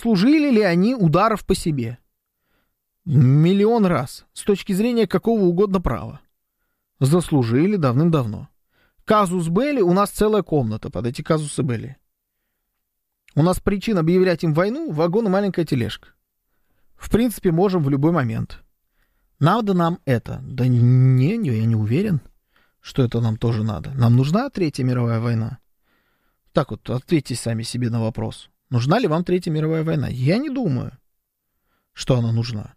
заслужили ли они ударов по себе? Миллион раз. С точки зрения какого угодно права. Заслужили давным-давно. Казус белли, у нас целая комната под эти казусы белли. У нас причин объявлять им войну — вагон и маленькая тележка. В принципе, можем в любой момент. Надо нам это? Да не, я не уверен, что это нам тоже надо. Нам нужна Третья мировая война? Так вот, ответьте сами себе на вопрос. Нужна ли вам Третья мировая война? Я не думаю, что она нужна.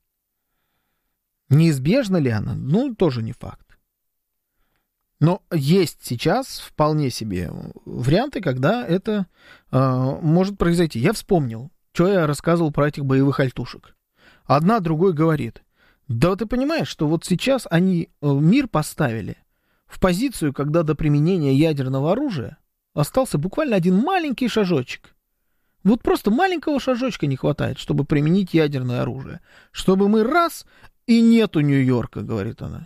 Неизбежна ли она? Ну, тоже не факт. Но есть сейчас вполне себе варианты, когда это может произойти. Я вспомнил, что я рассказывал про этих боевых альтушек. Одна другой говорит: да ты понимаешь, что вот сейчас они мир поставили в позицию, когда до применения ядерного оружия остался буквально один маленький шажочек. Вот просто маленького шажочка не хватает, чтобы применить ядерное оружие. Чтобы мы раз, и нету Нью-Йорка, говорит она.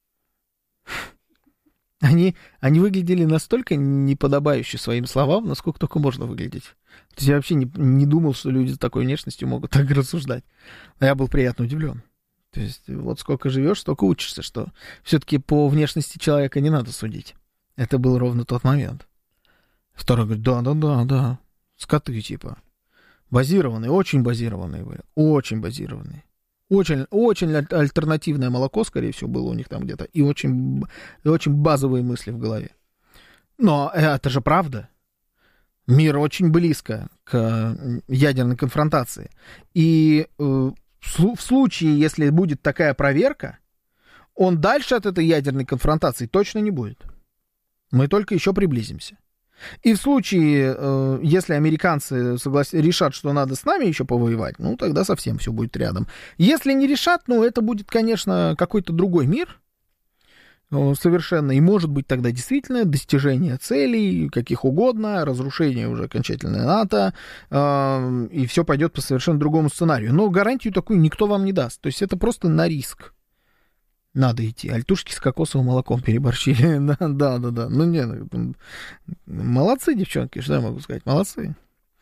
Они выглядели настолько неподобающе своим словам, насколько только можно выглядеть. То есть я вообще не думал, что люди с такой внешностью могут так рассуждать. Но я был приятно удивлен. То есть вот сколько живешь, столько учишься, что все-таки по внешности человека не надо судить. Это был ровно тот момент. Второй говорит: да, скоты типа. Базированные, очень базированные были. Очень базированные. Очень альтернативное молоко, скорее всего, было у них там где-то. И очень базовые мысли в голове. Но это же правда. Мир очень близко к ядерной конфронтации. И в случае, если будет такая проверка, он дальше от этой ядерной конфронтации точно не будет. Мы только еще приблизимся. И в случае, если американцы решат, что надо с нами еще повоевать, ну, тогда совсем все будет рядом. Если не решат, ну, это будет, конечно, какой-то другой мир совершенно. И может быть тогда действительно достижение целей, каких угодно, разрушение уже окончательное НАТО, и все пойдет по совершенно другому сценарию. Но гарантию такую никто вам не даст. То есть это просто на риск. Надо идти. Альтушки с кокосовым молоком переборщили. Да. Ну, не, молодцы, девчонки, что я могу сказать? Молодцы.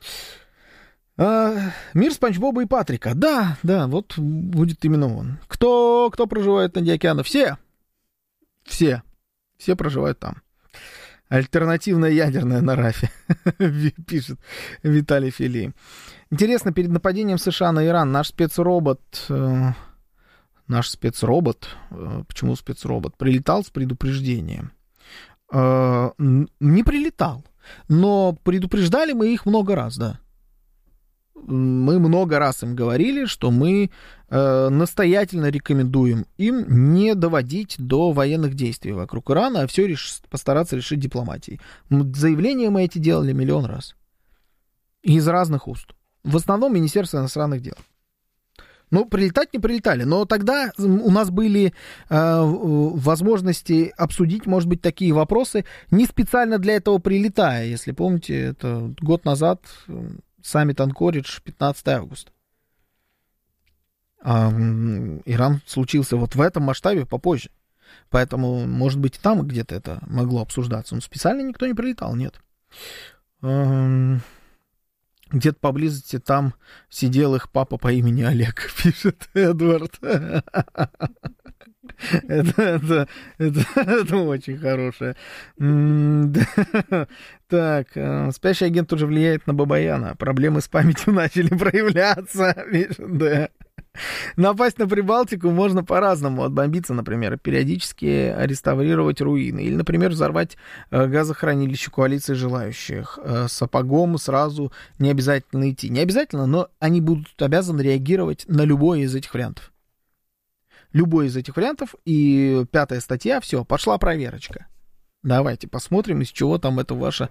Мир Спанч Боба и Патрика. Да, вот будет именно он. Кто проживает на дне океана? Все проживают там. Альтернативная ядерная на РАФе, пишет Виталий Фили. Интересно, перед нападением США на Иран наш спецробот, почему спецробот, прилетал с предупреждением? Не прилетал, но предупреждали мы их много раз, да. Мы много раз им говорили, что мы настоятельно рекомендуем им не доводить до военных действий вокруг Ирана, а все постараться решить дипломатией. Заявления мы эти делали миллион раз. Из разных уст. В основном Министерство иностранных дел. Ну, прилетать не прилетали, но тогда у нас были возможности обсудить, может быть, такие вопросы, не специально для этого прилетая. Если помните, это год назад саммит Анкоридж, 15 августа. А Иран случился вот в этом масштабе попозже. Поэтому, может быть, и там где-то это могло обсуждаться. Но специально никто не прилетал, нет. Где-то поблизости там сидел их папа по имени Олег, пишет Эдвард. Это очень хорошее. Так, спящий агент уже влияет на Бабаяна. Проблемы с памятью начали проявляться, пишет, да. Напасть на Прибалтику можно по-разному. Отбомбиться, например, периодически реставрировать руины. Или, например, взорвать газохранилище коалиции желающих. Сапогом сразу не обязательно идти. Не обязательно, но они будут обязаны реагировать на любой из этих вариантов. Любой из этих вариантов. И 5-я статья, все, пошла проверочка. Давайте посмотрим, из чего там это ваше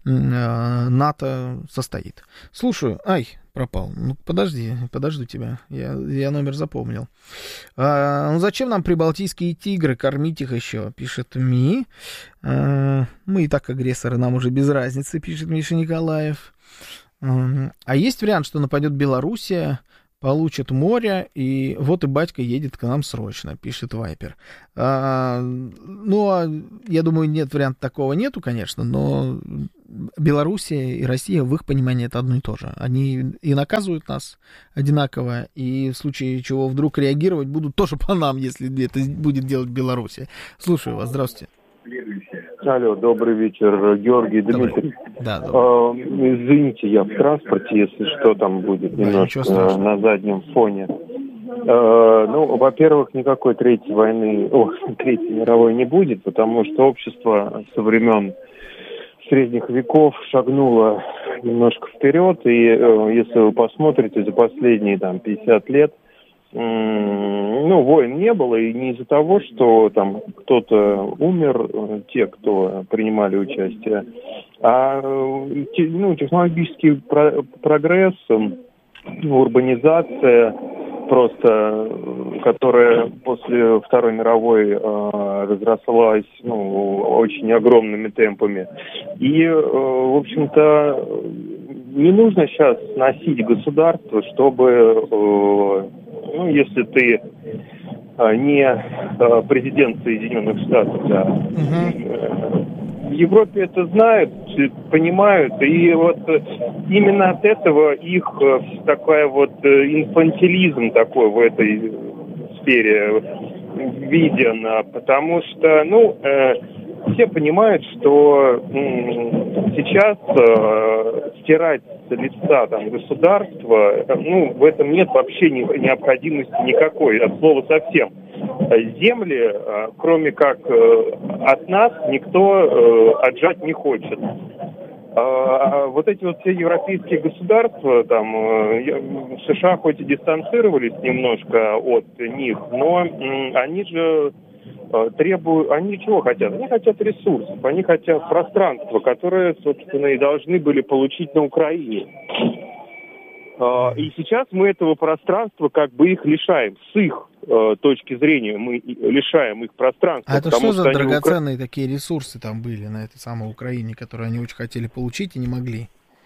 НАТО состоит. Слушаю. Ай, пропал. Ну, подожду тебя. Я номер запомнил. Ну, зачем нам прибалтийские тигры? Кормить их еще, пишет Ми. Мы и так агрессоры, нам уже без разницы, пишет Миша Николаев. А есть вариант, что нападет Белоруссия, получит море, и вот и батька едет к нам срочно, пишет Вайпер. Ну, я думаю, нет, варианта такого нету, конечно, но Белоруссия и Россия, в их понимании, это одно и то же. Они и наказывают нас одинаково, и в случае чего вдруг реагировать будут тоже по нам, если это будет делать Белоруссия. Слушаю вас, здравствуйте. Алло, добрый вечер, Георгий, Дмитрий. Да, добрый. Извините, я в транспорте, если что там будет немножко на заднем фоне. Ну, во-первых, никакой Третьей мировой не будет, потому что общество со времен средних веков шагнуло немножко вперед, и если вы посмотрите за последние 50 лет, войн не было, и не из-за того, что там кто-то умер, те, кто принимали участие, а технологический прогресс, урбанизация, просто, которая после Второй мировой разрослась очень огромными темпами. И, в общем-то, не нужно сейчас носить государство, чтобы, если ты не президент Соединенных Штатов, в Европе это знают, понимают, и вот именно от этого их такая инфантилизм такой в этой сфере виден, потому что, все понимают, что сейчас стирать с лица государства, в этом нет вообще необходимости никакой, от слова совсем. Земли, кроме как от нас, никто отжать не хочет. Вот эти все европейские государства, США хоть и дистанцировались немножко от них, но они же они чего хотят? Они хотят ресурсов, они хотят пространства, которые, собственно, и должны были получить на Украине. И сейчас мы этого пространства их лишаем. С их точки зрения мы лишаем их пространства. А это что за драгоценные такие ресурсы там были на этой самой Украине, которые они очень хотели получить и не могли?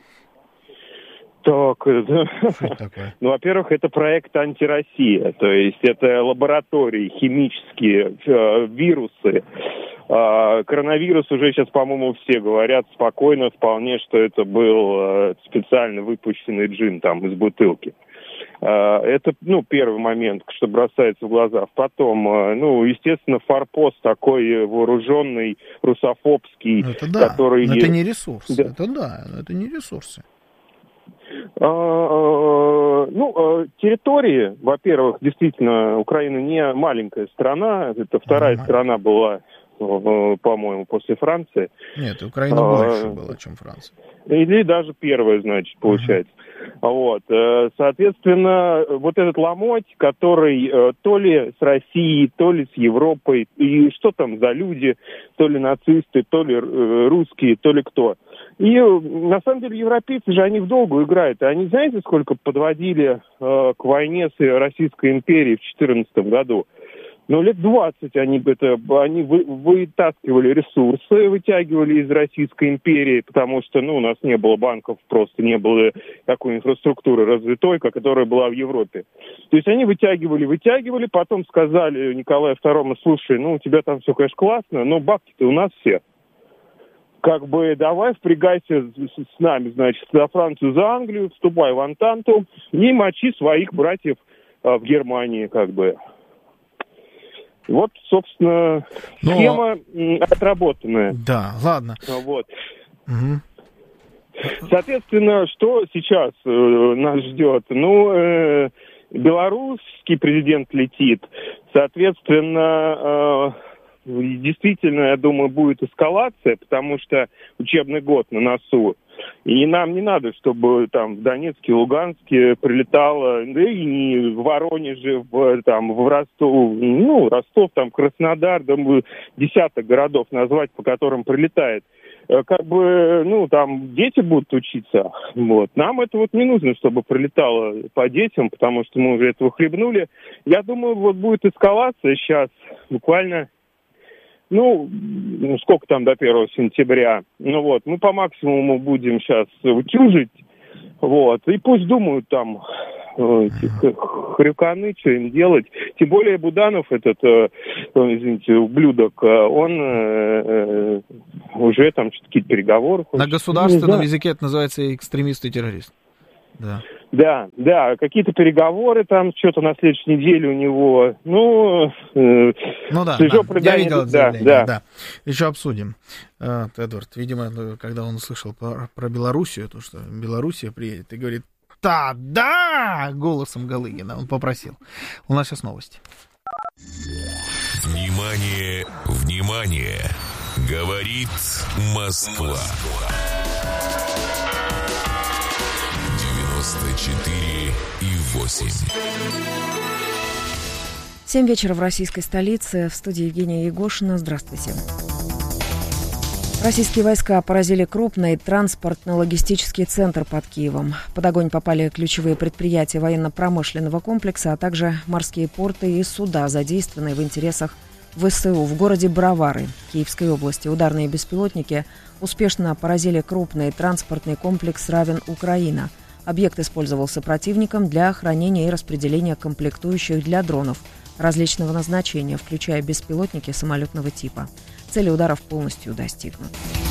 Так, во-первых, это проект «Антироссия», то есть это лаборатории, химические вирусы. Коронавирус уже сейчас, по-моему, все говорят спокойно, вполне, что это был специально выпущенный джин из бутылки. Это, первый момент, что бросается в глаза. Потом, естественно, форпост такой вооруженный, русофобский, это да, который... Но это не ресурсы, да. Это не ресурсы. Территории, во-первых, действительно, Украина не маленькая страна, это вторая страна была, по-моему, после Франции. Нет, Украина больше была, чем Франция. Или даже первая, значит, получается. Соответственно, вот этот ломоть, который то ли с Россией, то ли с Европой, и что там за люди, то ли нацисты, то ли русские, то ли кто. И на самом деле европейцы же, они в долгую играют. И они, знаете, сколько подводили к войне с Российской империей в 2014 году? Лет 20 они вытаскивали ресурсы, вытягивали из Российской империи, потому что, у нас не было банков, просто не было такой инфраструктуры развитой, которая была в Европе. То есть они вытягивали, потом сказали Николаю II: слушай, у тебя там все, конечно, классно, но бабки-то у нас все. Давай впрягайся с нами, значит, за Францию, за Англию, вступай в Антанту и мочи своих братьев в Германии, Вот, собственно, схема отработанная. Да, ладно. Угу. Соответственно, что сейчас нас ждет? Белорусский президент летит. Соответственно, действительно, я думаю, будет эскалация, потому что учебный год на носу. И нам не надо, чтобы в Донецке, Луганске прилетало, да и не в Воронеже, в Ростов, Ростов, Краснодар, десяток городов назвать, по которым прилетает. Дети будут учиться. Нам это не нужно, чтобы прилетало по детям, потому что мы уже этого хлебнули. Я думаю, будет эскалация сейчас, буквально, сколько до 1 сентября. Мы по максимуму будем сейчас утюжить. И пусть думают хрюканы, что им делать? Тем более Буданов, этот, извините, ублюдок, он уже там какие-то переговоры. На государственном языке это называется экстремист и террорист. Да, какие-то переговоры там, что-то на следующей неделе у него, я видел заявление, да. Еще обсудим. Эдвард, видимо, когда он услышал про Белоруссию, то, что Белоруссия приедет и говорит, да, голосом Галыгина, он попросил. У нас сейчас новости. Внимание, внимание, говорит Москва. 94,8. 7 вечера в российской столице. В студии Евгения Егошина. Здравствуйте. Российские войска поразили крупный транспортно-логистический центр под Киевом. Под огонь попали ключевые предприятия военно-промышленного комплекса, а также морские порты и суда, задействованные в интересах ВСУ. В городе Бровары Киевской области ударные беспилотники успешно поразили крупный транспортный комплекс «Равен-Украина». Объект использовался противником для хранения и распределения комплектующих для дронов различного назначения, включая беспилотники самолетного типа. Цели ударов полностью достигнуты.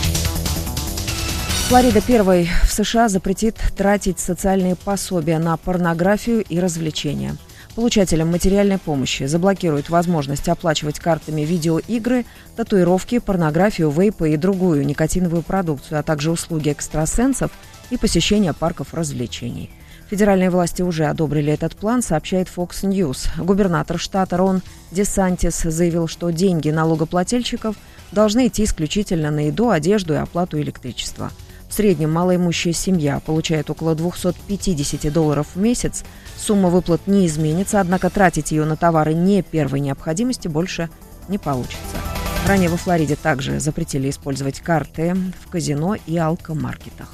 Флорида первой в США запретит тратить социальные пособия на порнографию и развлечения. Получателям материальной помощи заблокируют возможность оплачивать картами видеоигры, татуировки, порнографию, вейпы и другую никотиновую продукцию, а также услуги экстрасенсов и посещение парков развлечений. Федеральные власти уже одобрили этот план, сообщает Fox News. Губернатор штата Рон Десантис заявил, что деньги налогоплательщиков должны идти исключительно на еду, одежду и оплату электричества. В среднем малоимущая семья получает около $250 в месяц. Сумма выплат не изменится, однако тратить ее на товары не первой необходимости больше не получится. Ранее во Флориде также запретили использовать карты в казино и алкомаркетах.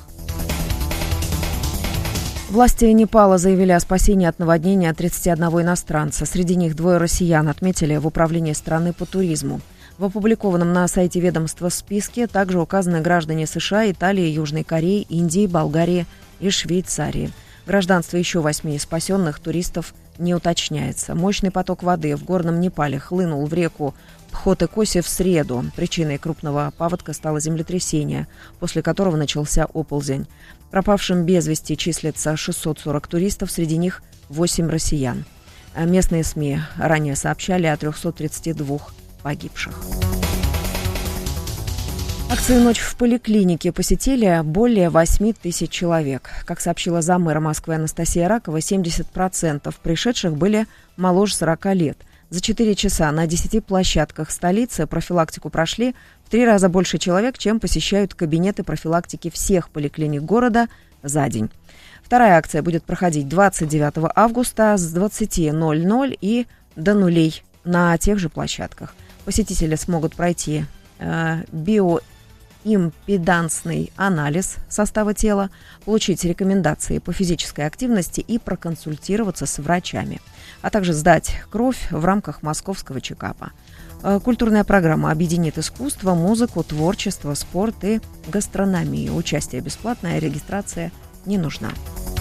Власти Непала заявили о спасении от наводнения 31 иностранца. Среди них 2 россиян, отметили в управлении страны по туризму. В опубликованном на сайте ведомства списке также указаны граждане США, Италии, Южной Кореи, Индии, Болгарии и Швейцарии. Гражданство еще 8 спасенных туристов не уточняется. Мощный поток воды в горном Непале хлынул в реку Пхотекосе в среду. Причиной крупного паводка стало землетрясение, после которого начался оползень. Пропавшим без вести числится 640 туристов, среди них 8 россиян. Местные СМИ ранее сообщали о 332 погибших. Акцию «Ночь в поликлинике» посетили более 8 тысяч человек. Как сообщила заммэра Москвы Анастасия Ракова, 70% пришедших были моложе 40 лет. За 4 часа на 10 площадках столицы профилактику прошли в 3 раза больше человек, чем посещают кабинеты профилактики всех поликлиник города за день. Вторая акция будет проходить 29 августа с 20:00 и до 0 на тех же площадках. Посетители смогут пройти биоимпедансный анализ состава тела, получить рекомендации по физической активности и проконсультироваться с врачами, а также сдать кровь в рамках московского чекапа. Культурная программа объединит искусство, музыку, творчество, спорт и гастрономию. Участие бесплатное, регистрация не нужна.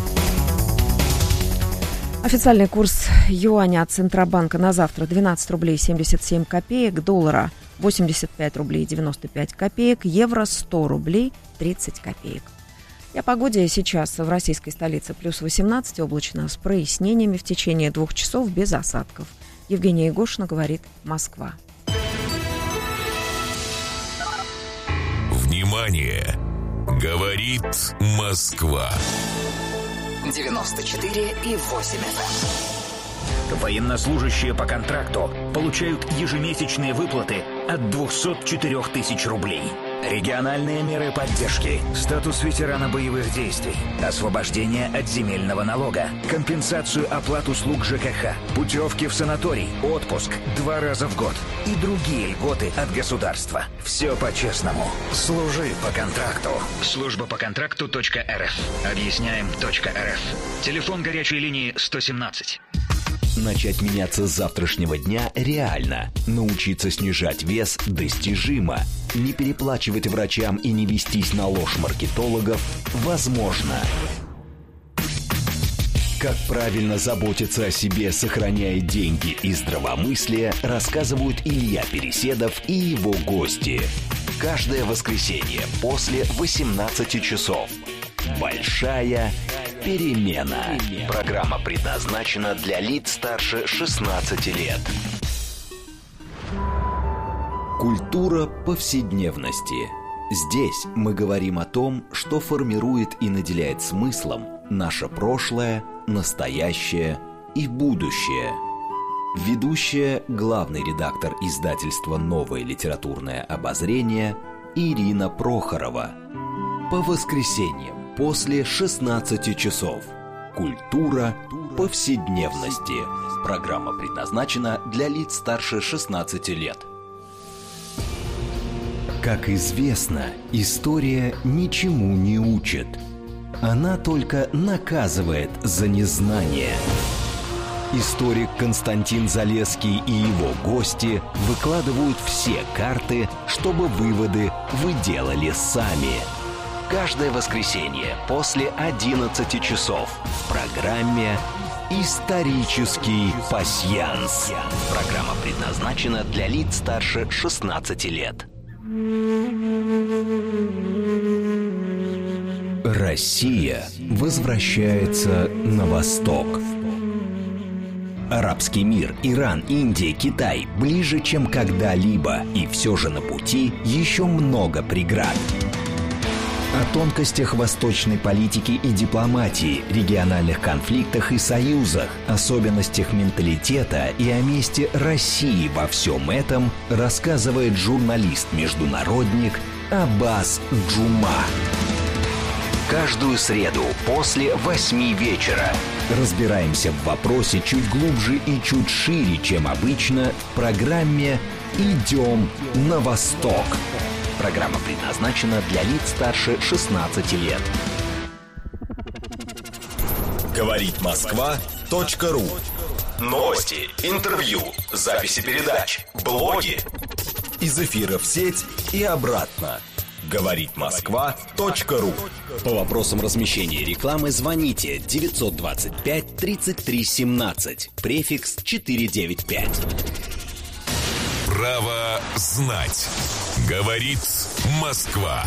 Официальный курс юаня от Центробанка на завтра 12 рублей 77 копеек, доллара 85 рублей 95 копеек, евро 100 рублей 30 копеек. И о погоде сейчас в российской столице плюс 18, облачно с прояснениями в течение 2 часов без осадков. Евгения Егошина, говорит Москва. Внимание! Говорит Москва. 94,8 FM. Военнослужащие по контракту получают ежемесячные выплаты от 204 тысяч рублей. Региональные меры поддержки, статус ветерана боевых действий, освобождение от земельного налога, компенсацию оплат услуг ЖКХ, путевки в санаторий, отпуск 2 раза в год и другие льготы от государства. Все по-честному. Служи по контракту. Служба по контракту.рф. Объясняем.рф. Телефон горячей линии 117. Начать меняться с завтрашнего дня реально. Научиться снижать вес достижимо. Не переплачивать врачам и не вестись на ложь маркетологов возможно. Как правильно заботиться о себе, сохраняя деньги и здравомыслие, рассказывают Илья Переседов и его гости. Каждое воскресенье после 18 часов. Большая перемена. Программа предназначена для лиц старше 16 лет. Культура повседневности. Здесь мы говорим о том, что формирует и наделяет смыслом наше прошлое, настоящее и будущее. Ведущая, главный редактор издательства «Новое литературное обозрение» Ирина Прохорова. По воскресеньям после 16 часов. Культура повседневности. Программа предназначена для лиц старше 16 лет. Как известно, история ничему не учит. Она только наказывает за незнание. Историк Константин Залесский и его гости выкладывают все карты, чтобы выводы вы делали сами. Каждое воскресенье после 11 часов в программе «Исторический пасьянс». Программа предназначена для лиц старше 16 лет. Россия возвращается на восток. Арабский мир, Иран, Индия, Китай ближе, чем когда-либо, и все же на пути еще много преград. О тонкостях восточной политики и дипломатии, региональных конфликтах и союзах, особенностях менталитета и о месте России во всем этом рассказывает журналист-международник Аббас Джума. Каждую среду после 8 вечера разбираемся в вопросе чуть глубже и чуть шире, чем обычно, в программе «Идем на восток». Программа предназначена для лиц старше 16 лет. Говорит Москва.ру. Новости, интервью, записи передач, блоги. Из эфира в сеть и обратно. Говорит Москва.ру. По вопросам размещения рекламы звоните 925 33 17, префикс 495. Право знать. Говорит Москва.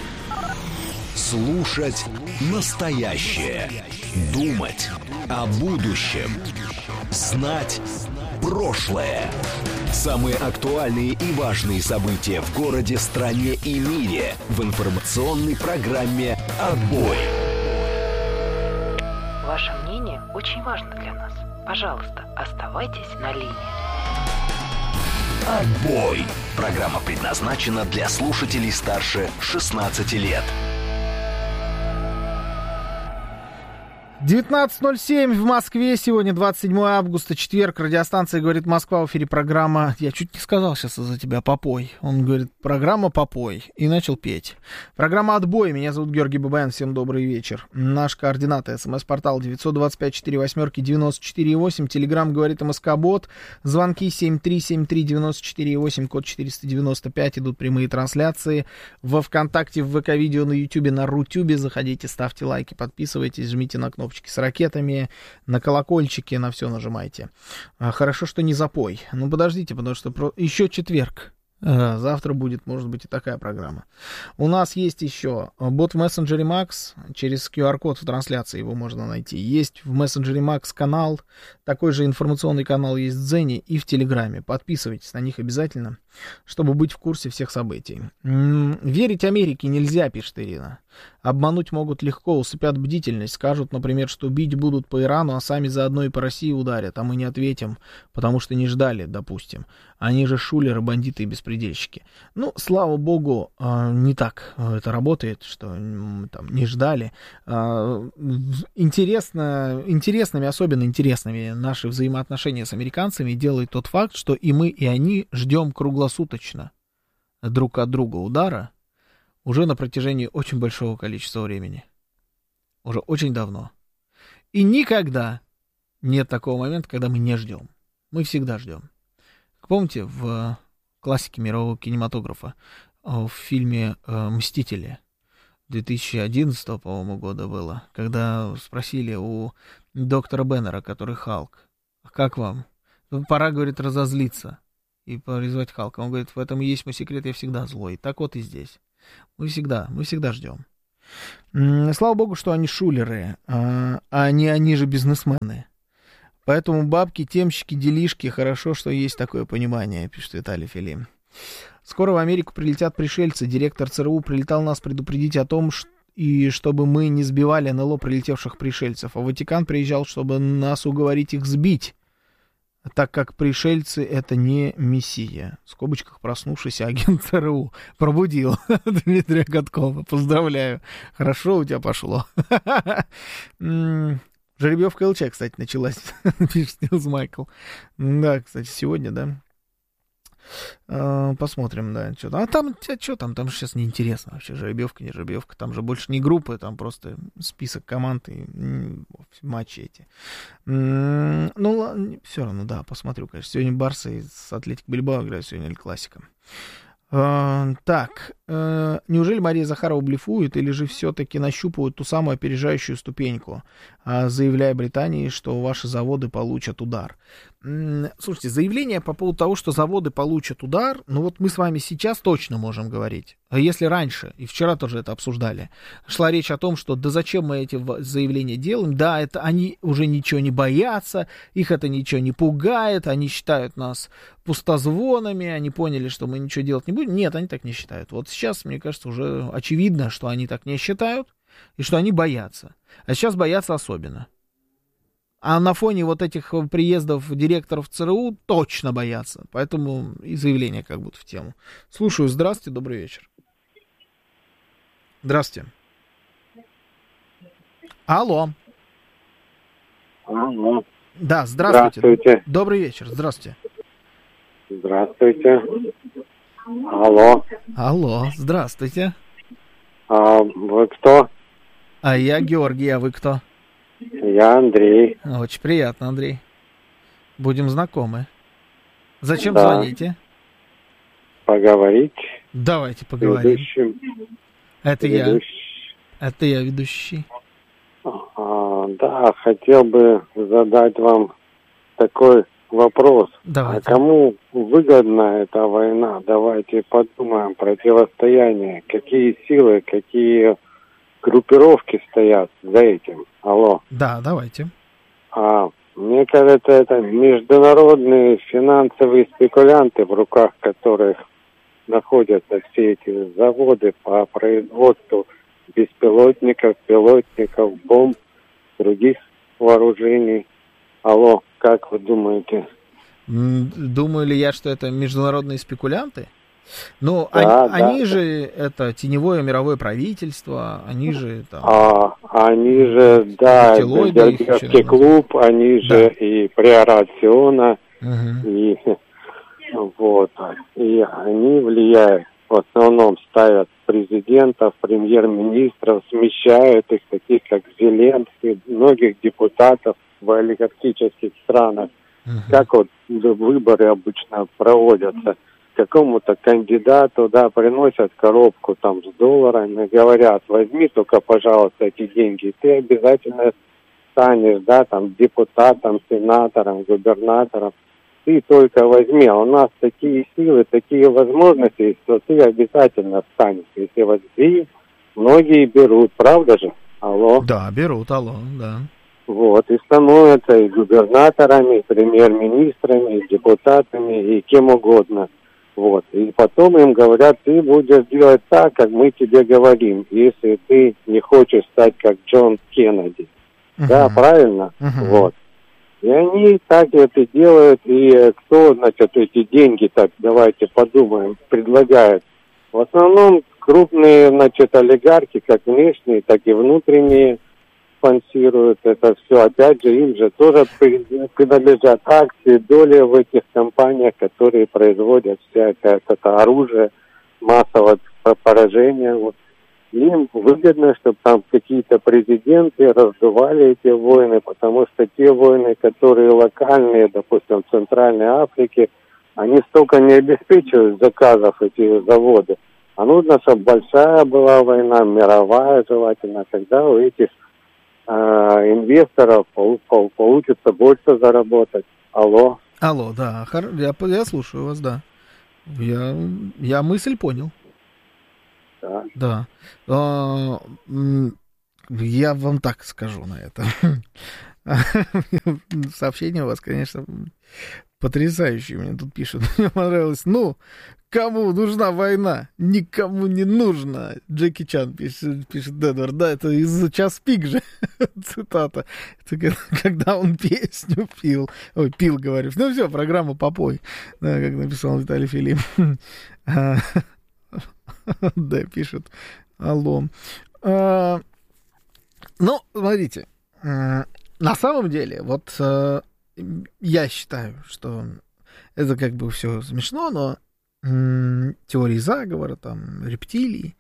Слушать настоящее. Думать о будущем. Знать прошлое. Самые актуальные и важные события в городе, стране и мире в информационной программе «Отбой». Ваше мнение очень важно для нас. Пожалуйста, оставайтесь на линии. «Отбой». Программа предназначена для слушателей старше 16 лет. 19:07 в Москве. Сегодня 27 августа, четверг. Радиостанция «Говорит Москва». В эфире программа... Я чуть не сказал сейчас из-за тебя «Попой». Он говорит, программа «Попой». И начал петь. Программа «Отбой». Меня зовут Георгий Бабаян. Всем добрый вечер. Наш координаты. СМС-портал 925-48-94-8. Телеграм «Говорит МСК-бот». Звонки 7373-94-8. Код 495. Идут прямые трансляции. Во ВКонтакте, в ВК-видео, на Ютубе, на Рутюбе. Заходите, ставьте лайки, подписывайтесь, жмите на кнопочку с ракетами, на колокольчики, на все нажимайте. Хорошо, что не запой. Ну, подождите, потому что еще четверг. Завтра будет, может быть, и такая программа. У нас есть еще бот в мессенджере Max. Через QR-код в трансляции его можно найти. Есть в мессенджере Max канал. Такой же информационный канал есть в Дзене и в Телеграме. Подписывайтесь на них обязательно, чтобы быть в курсе всех событий. Верить Америке нельзя, пишет Ирина. Обмануть могут легко, усыпят бдительность. Скажут, например, что бить будут по Ирану, а сами заодно и по России ударят. А мы не ответим, потому что не ждали, допустим. Они же шулеры, бандиты и беспредельщики. Ну, слава богу, не так это работает, что там не ждали. Интересными, особенно интересными наши взаимоотношения с американцами делает тот факт, что и мы, и они ждем круглосуточно друг от друга удара уже на протяжении очень большого количества времени. Уже очень давно. И никогда нет такого момента, когда мы не ждем. Мы всегда ждем. Помните, в классике мирового кинематографа, в фильме «Мстители», 2011, по-моему, года было, когда спросили у доктора Беннера, который Халк, как вам? Пора, говорит, разозлиться и призвать Халка. Он говорит, в этом и есть мой секрет, я всегда злой. Так вот и здесь. Мы всегда ждем. Слава богу, что они шулеры, а не они же бизнесмены. Поэтому бабки, темщики, делишки, хорошо, что есть такое понимание, пишет Виталий Филим. Скоро в Америку прилетят пришельцы. Директор ЦРУ прилетал нас предупредить о том, и чтобы мы не сбивали НЛО прилетевших пришельцев. А Ватикан приезжал, чтобы нас уговорить их сбить, так как пришельцы — это не мессия. В скобочках проснувшийся агент ЦРУ пробудил Дмитрия Каткова. Поздравляю. Хорошо у тебя пошло. Жеребьевка ЛЧ, кстати, началась, пишет Нилс Майкл. Да, кстати, сегодня, да. Посмотрим, да, что там. А там, что там? Там же сейчас неинтересно вообще, жеребьевка, не жеребьевка. Там же больше не группы, там просто список команд и матчи эти. Ну, все равно, да, посмотрю, конечно. Сегодня Барса с Атлетико Бильбао играют, сегодня Эль Классико. Так, неужели Мария Захарова блефует или же все-таки нащупывают ту самую опережающую ступеньку, заявляя Британии, что ваши заводы получат удар? Слушайте, заявление по поводу того, что заводы получат удар, ну вот мы с вами сейчас точно можем говорить. А если раньше, и вчера тоже это обсуждали, шла речь о том, что да зачем мы эти заявления делаем, да, это они уже ничего не боятся, их это ничего не пугает, они считают нас пустозвонами, они поняли, что мы ничего делать не будем. Нет, они так не считают. Вот сейчас, мне кажется, уже очевидно, что они так не считают, и что они боятся. А сейчас боятся особенно. А на фоне вот этих приездов директоров ЦРУ точно боятся. Поэтому и заявление как будто в тему. Слушаю. Здравствуйте, добрый вечер. Здравствуйте. Алло. Алло. Да, здравствуйте. Здравствуйте. Добрый вечер. Здравствуйте. Здравствуйте. Алло. Алло, здравствуйте. Вы кто? А я Георгий, а вы кто? Я Андрей. Очень приятно, Андрей. Будем знакомы. Зачем Да. звоните? Поговорить. Давайте поговорим. Ведущим. Это я. Это я ведущий. Да, хотел бы задать вам такой вопрос. Давайте. А кому выгодна эта война? Давайте подумаем. Противостояние. Какие силы, какие группировки стоят за этим? Алло. Да, давайте. Мне кажется, это международные финансовые спекулянты, в руках которых находятся все эти заводы по производству беспилотников, пилотников, бомб, других вооружений. Алло, как вы думаете? Думаю ли я, что это международные спекулянты? Ну, да, они же, это теневое мировое правительство, они же там... они же, да, Дербенский клуб, они же и Приорациона, и вот, и они влияют, в основном ставят президентов, премьер-министров, смещают их, таких как Зеленский, многих депутатов в олигархических странах. Как вот выборы обычно проводятся? Какому-то кандидату, да, приносят коробку там с долларами, говорят, возьми только, пожалуйста, эти деньги, ты обязательно станешь, да, там, депутатом, сенатором, губернатором, ты только возьми, а у нас такие силы, такие возможности, что ты обязательно станешь, если возьми, многие берут, правда же? Алло? Да, берут, алло, да. Вот, и становятся и губернаторами, и премьер-министрами, и депутатами, и кем угодно. Вот, и потом им говорят, ты будешь делать так, как мы тебе говорим, если ты не хочешь стать как Джон Кеннеди. Да, правильно? Вот. И они так это делают, и кто, значит, эти деньги, так, давайте подумаем, предлагает. В основном крупные, значит, олигархи, как внешние, так и внутренние, спонсируют это все. Опять же, им же тоже принадлежат акции, доли в этих компаниях, которые производят всякое это оружие массового поражения. Вот. Им выгодно, чтобы там какие-то президенты раздували эти войны, потому что те войны, которые локальные, допустим, в Центральной Африке, они столько не обеспечивают заказов эти заводы. А нужно, чтобы большая была война, мировая желательно, тогда у этих инвесторов получится больше заработать. Алло. Алло, да, я слушаю вас, да. Я мысль понял. Да. Я вам так скажу на это. Сообщение у вас, конечно, потрясающее. Мне тут пишут. Мне понравилось. Ну, кому нужна война? Никому не нужна. Джеки Чан пишет Эдвард. Да, это из «Час пик» же. Цитата. Это когда он песню пил. Ой, пил, говорю. Ну все, программа «Попой». Да, как написал Виталий Филипп. Да, пишет. Алло. Ну, смотрите. На самом деле, вот я считаю, что это как бы все смешно, но теории заговора, там, рептилии,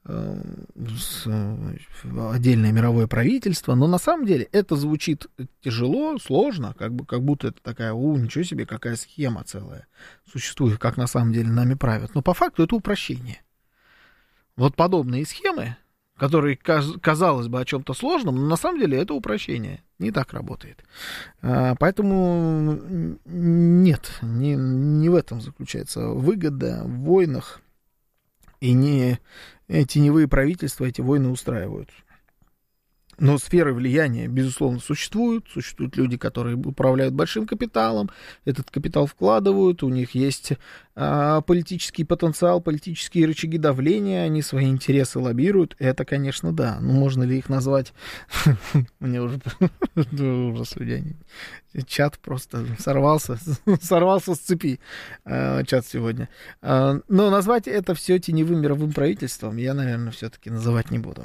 отдельное мировое правительство, но на самом деле это звучит тяжело, сложно, как будто это такая, ничего себе, какая схема целая существует, как на самом деле нами правят. Но по факту это упрощение. Вот подобные схемы, которые, казалось бы, о чем-то сложном, но на самом деле это упрощение. Не так работает. Поэтому нет, не в этом заключается выгода в войнах. И не теневые правительства эти войны устраивают. Но сферы влияния, безусловно, существуют. Существуют люди, которые управляют большим капиталом. Этот капитал вкладывают. У них есть политический потенциал, политические рычаги давления. Они свои интересы лоббируют. Это, конечно, да. Но можно ли их назвать... Мне уже ужас людей. Чат просто сорвался с цепи. Чат сегодня. Но назвать это все теневым мировым правительством я, наверное, все-таки называть не буду.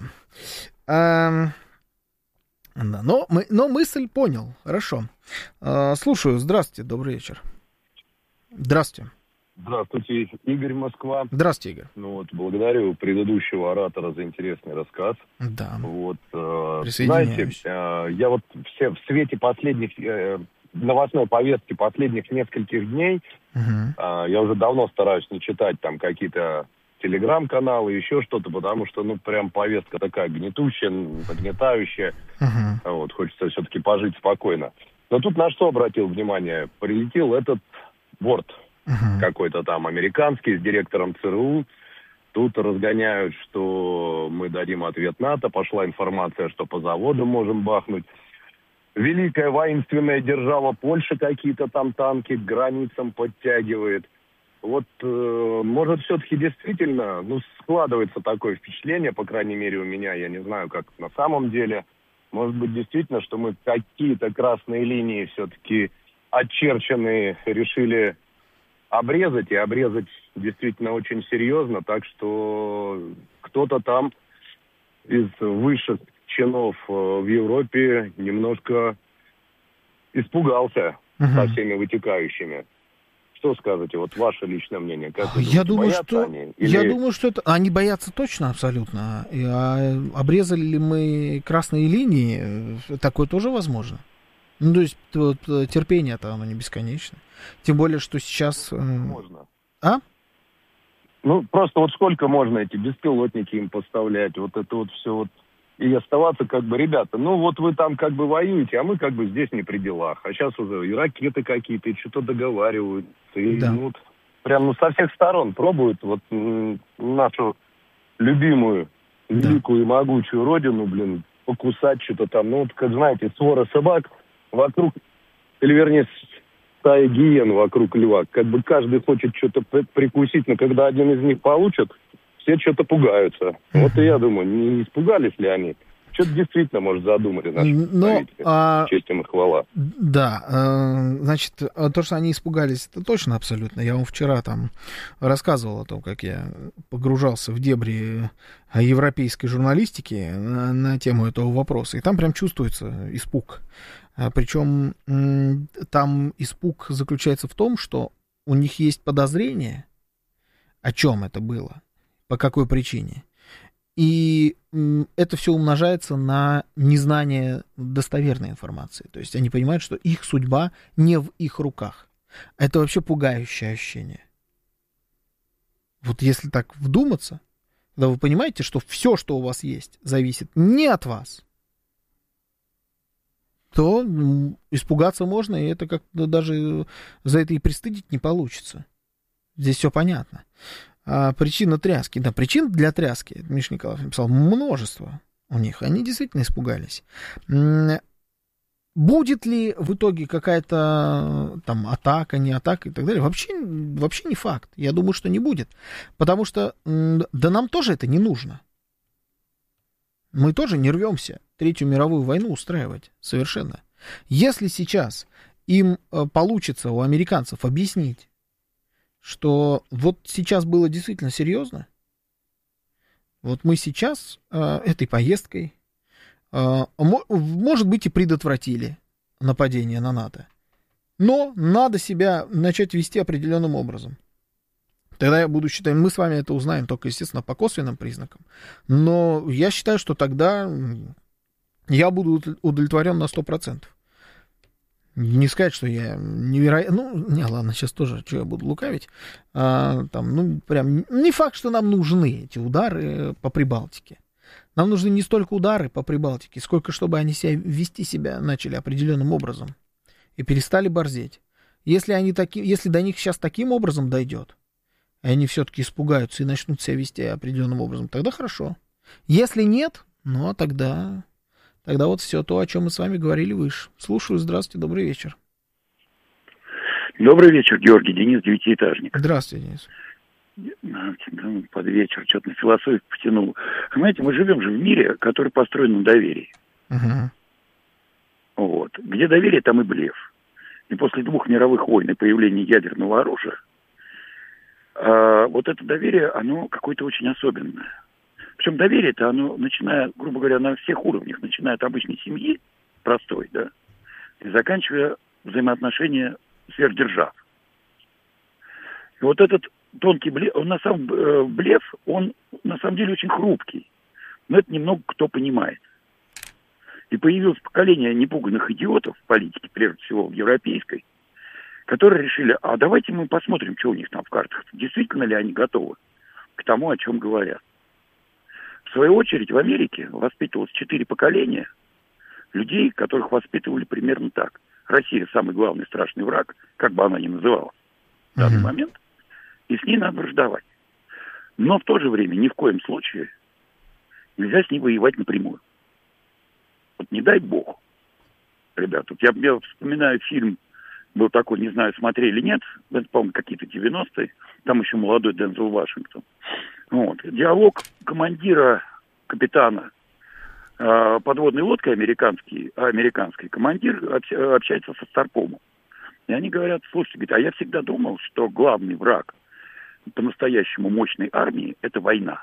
Да, но мысль понял. Хорошо. Слушаю. Здравствуйте. Добрый вечер. Здравствуйте. Здравствуйте. Игорь, Москва. Здравствуйте, Игорь. Ну вот, благодарю предыдущего оратора за интересный рассказ. Да. Вот, знаете, я вот в свете последних новостной повестки последних нескольких дней, я уже давно стараюсь не читать там какие-то телеграм-каналы, еще что-то, потому что, прям повестка такая гнетущая, нагнетающая. Вот, хочется все-таки пожить спокойно. Но тут на что обратил внимание? Прилетел этот борт какой-то там американский с директором ЦРУ. Тут разгоняют, что мы дадим ответ НАТО. Пошла информация, что по заводам можем бахнуть. Великая воинственная держава Польша какие-то там танки к границам подтягивает. Вот, может, все-таки действительно, складывается такое впечатление, по крайней мере, у меня, я не знаю, как на самом деле. Может быть, действительно, что мы какие-то красные линии все-таки очерченные решили обрезать, и обрезать действительно очень серьезно, так что кто-то там из высших чинов в Европе немножко испугался со всеми вытекающими. Что скажете? Вот ваше личное мнение. Как вы думаете, я думаю, что это... Они боятся точно, абсолютно. Обрезали ли мы красные линии? Такое тоже возможно. То есть вот, терпение-то оно не бесконечно. Тем более, что сейчас... Можно. А? Просто вот сколько можно эти беспилотники им поставлять, вот это вот все вот. И оставаться как бы, ребята, вот вы там как бы воюете, а мы как бы здесь не при делах. А сейчас уже и ракеты какие-то, и что-то договаривают. И прям со всех сторон пробуют вот нашу любимую, великую и могучую родину, покусать что-то там. Как знаете, свора собак вокруг, или вернее, стая гиен вокруг льва. Как бы каждый хочет что-то прикусить, но когда один из них получит, все что-то пугаются. Вот и я думаю, не испугались ли они? Что-то действительно, может, задумали наши представители. Честь им и хвала. Да, значит, то, что они испугались, это точно абсолютно. Я вам вчера там рассказывал о том, как я погружался в дебри европейской журналистики на тему этого вопроса. И там прям чувствуется испуг. Причем там испуг заключается в том, что у них есть подозрение, о чем это было, по какой причине. И это все умножается на незнание достоверной информации. То есть они понимают, что их судьба не в их руках. Это вообще пугающее ощущение. Вот если так вдуматься, тогда вы понимаете, что все, что у вас есть, зависит не от вас, то испугаться можно, и это как-то даже за это и пристыдить не получится. Здесь все понятно. А причина тряски. Да, причин для тряски, Миша Николаев написал, множество у них. Они действительно испугались. Будет ли в итоге какая-то там атака, не атака и так далее? Вообще не факт. Я думаю, что не будет. Потому что, да нам тоже это не нужно. Мы тоже не рвемся Третью мировую войну устраивать. Совершенно. Если сейчас им получится у американцев объяснить, что вот сейчас было действительно серьезно, вот мы сейчас этой поездкой, может быть, и предотвратили нападение на НАТО. Но надо себя начать вести определенным образом. Тогда я буду считать, мы с вами это узнаем только, естественно, по косвенным признакам. Но я считаю, что тогда я буду удовлетворен на 100%. Не сказать, что я невероятно... ладно, сейчас тоже, что я буду лукавить. Прям не факт, что нам нужны эти удары по Прибалтике. Нам нужны не столько удары по Прибалтике, сколько чтобы они вести себя начали определенным образом и перестали борзеть. Если до них сейчас таким образом дойдет, и они все-таки испугаются и начнут себя вести определенным образом, тогда хорошо. Если нет, тогда вот все то, о чем мы с вами говорили выше. Слушаю, здравствуйте, добрый вечер. Добрый вечер, Георгий, Денис, девятиэтажник. Здравствуйте, Денис. Под вечер что-то на философию потянул. Понимаете, мы живем же в мире, который построен на доверии. Вот. Где доверие, там и блеф. И после 2 мировых войн и появления ядерного оружия, вот это доверие, оно какое-то очень особенное. Причем доверие-то, оно, начиная, грубо говоря, на всех уровнях, начиная от обычной семьи, простой, да, и заканчивая взаимоотношения сверхдержав. И вот этот тонкий блеф, он на самом деле очень хрупкий. Но это немного кто понимает. И появилось поколение непуганных идиотов в политике, прежде всего в европейской, которые решили, а давайте мы посмотрим, что у них там в картах. Действительно ли они готовы к тому, о чем говорят. В свою очередь в Америке воспитывалось 4 поколения людей, которых воспитывали примерно так. Россия самый главный страшный враг, как бы она ни называлась в данный момент, и с ней надо враждовать. Но в то же время ни в коем случае нельзя с ней воевать напрямую. Вот не дай бог. Ребята, вот я вспоминаю фильм, был такой, не знаю, смотрели, нет, это, по-моему, какие-то 90-е, там еще молодой Дензел Вашингтон. Вот. Диалог командира, капитана подводной лодки американской, командир общается со Старпомом. И они говорят, слушайте, а я всегда думал, что главный враг по-настоящему мощной армии – это война.